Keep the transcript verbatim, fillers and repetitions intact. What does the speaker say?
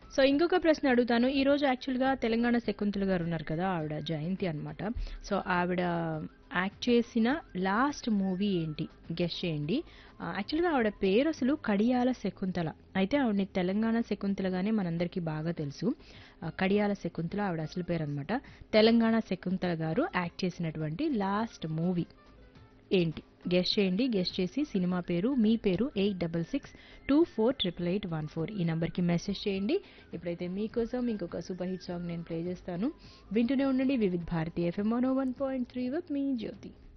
So ఇంకొక ప్రశ్న అడుగుతాను. ఈరోజు యాక్చువల్‌గా తెలంగాణ శకుంతల గారు ఉన్నారు కదా! ఆవిడ జయంతి అన్నమాట. సో ఆవిడ యాక్ట్ చేసిన లాస్ట్ మూవీ ఏంటి? గెస్ చేయండి. ఆహ్, యాక్చువల్‌గా ఆవిడ పేరు అసలు కడియాల శకుంతల. అయితే ఆవిడని తెలంగాణ శకుంతలగానే మనందరికీ బాగా తెలుసు. ఆహ్, కడియాల శకుంతల ఆవిడ అసలు పేరన్నమాట. తెలంగాణ శకుంతల గారు యాక్ట్ చేసినటువంటి లాస్ట్ మూవీ ఏంటి? గెస్ చేయండి. గెస్ చేసి సినిమా పేరు, మీ పేరు ఎనిమిది ఆరు ఆరు రెండు నాలుగు ఎనిమిది ఎనిమిది ఎనిమిది ఒక నాలుగు ఈ నంబర్‌కి మెసేజ్ చేయండి. ఇప్పుడైతే మీకోసం ఇంకొక సూపర్ హిట్ సాంగ్ నేను ప్లే చేస్తాను. వింటూనే ఉండండి Vividh Bharati FM one oh one point three with me Jyothi.